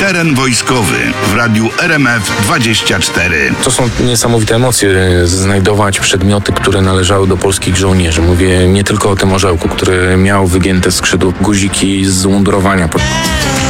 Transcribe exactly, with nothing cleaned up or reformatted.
Teren wojskowy w radiu R M F dwadzieścia cztery. To są niesamowite emocje, znajdować przedmioty, które należały do polskich żołnierzy. Mówię nie tylko o tym orzełku, który miał wygięte skrzydło, guziki z umundurowania.